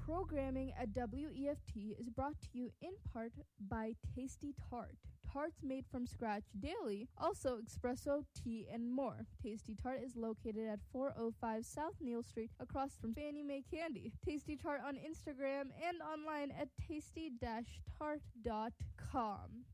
Programming at WEFT is brought to you in part by Tasty Tart. Tarts made from scratch daily, also espresso, tea, and more. Tasty Tart is located at 405 South Neal Street across from Fannie Mae Candy. Tasty Tart on Instagram and online at tasty-tart.com.